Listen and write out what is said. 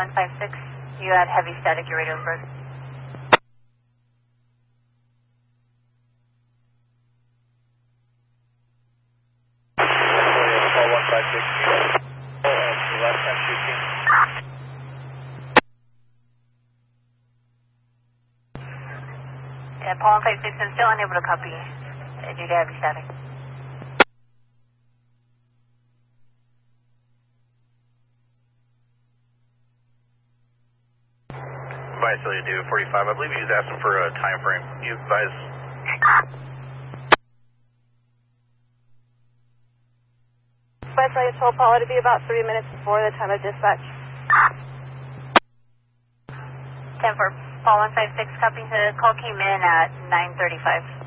156. You had heavy static, your radio broke. Paul 156. Last time speaking. Yeah, Paul 156, I'm still unable to copy. Due to heavy static. Advise you do 45. I believe he was asking for a time frame. You advise. I told Paula to be about 3 minutes before the time of dispatch. 10 for Paul 156, copy. The call came in at 9:35.